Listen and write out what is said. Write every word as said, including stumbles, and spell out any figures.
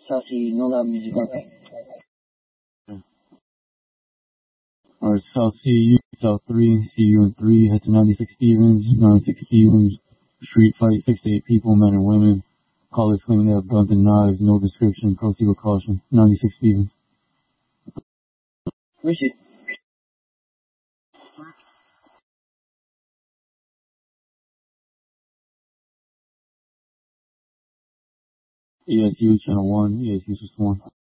Saucy, no loud music. Okay. Alright, South C U, South three, C U in three, head to ninety-six Stevens, ninety-six Stevens, street fight, six to eight people, men and women. Callers claiming they have guns and knives, no description, proceed with caution. ninety-six Stevens. Richard. E S U, channel one, E S U system one.